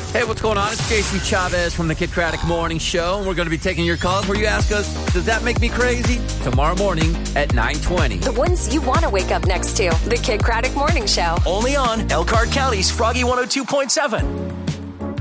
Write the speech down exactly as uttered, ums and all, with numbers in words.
Hey, what's going on? It's Jason Chavez from the Kid Craddock Morning Show, and we're going to be taking your calls where you ask us, does that make me crazy? Tomorrow morning at nine twenty. The ones you want to wake up next to. The Kid Craddock Morning Show. Only on Elkhart County's Froggy one oh two point seven.